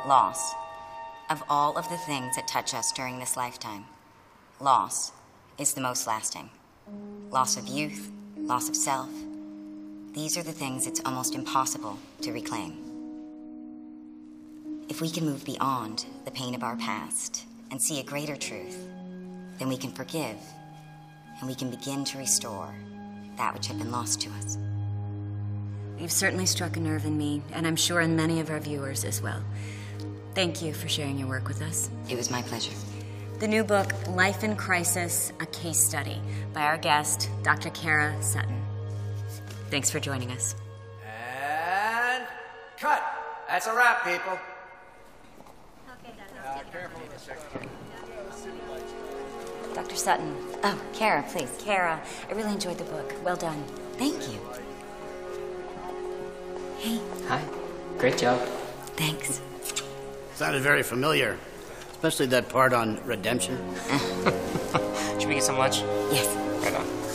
Loss. Of all of the things that touch us during this lifetime, loss is the most lasting. Loss of youth, loss of self. These are the things it's almost impossible to reclaim. If we can move beyond the pain of our past and see a greater truth, then we can forgive and we can begin to restore that which had been lost to us. You've certainly struck a nerve in me, and I'm sure in many of our viewers as well. Thank you for sharing your work with us. It was my pleasure. The new book, Life in Crisis, A Case Study, by our guest, Dr. Kara Sutton. Thanks for joining us. And cut. That's a wrap, people. Careful with the secretary. Dr. Sutton. Oh, Kara, please. Kara, I really enjoyed the book. Well done. Thank you. Hey. Hi. Great job. Thanks. Sounded very familiar, especially that part on redemption. Should we get some lunch? Yes. Right on.